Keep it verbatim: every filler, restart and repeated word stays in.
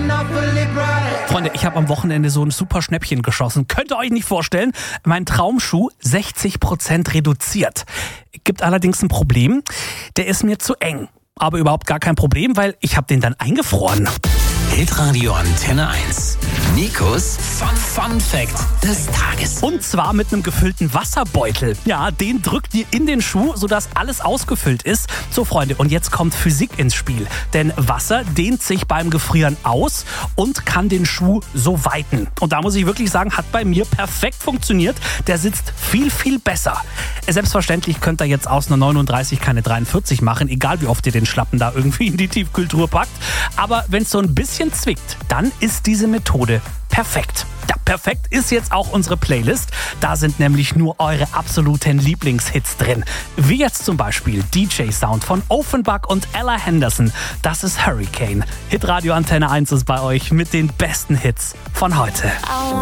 Freunde, ich habe am Wochenende so ein super Schnäppchen geschossen. Könnt ihr euch nicht vorstellen. Mein Traumschuh sechzig Prozent reduziert. Gibt allerdings ein Problem. Der ist mir zu eng. Aber überhaupt gar kein Problem, weil ich habe den dann eingefroren. Hitradio Antenne eins. Nikos Fun, Fun Fact des Tages. Und zwar mit einem gefüllten Wasserbeutel. Ja, den drückt ihr in den Schuh, sodass alles ausgefüllt ist. So, Freunde, und jetzt kommt Physik ins Spiel. Denn Wasser dehnt sich beim Gefrieren aus und kann den Schuh so weiten. Und da muss ich wirklich sagen, hat bei mir perfekt funktioniert. Der sitzt viel, viel besser. Selbstverständlich könnt ihr jetzt aus einer neununddreißig keine dreiundvierzig machen, egal wie oft ihr den Schlappen da irgendwie in die Tiefkühltruhe packt. Aber wenn es so ein bisschen zwickt, dann ist diese Methode perfekt. Ja, perfekt ist jetzt auch unsere Playlist. Da sind nämlich nur eure absoluten Lieblingshits drin. Wie jetzt zum Beispiel D J-Sound von Offenbach und Ella Henderson. Das ist Hurricane. Hitradio Antenne eins ist bei euch mit den besten Hits von heute.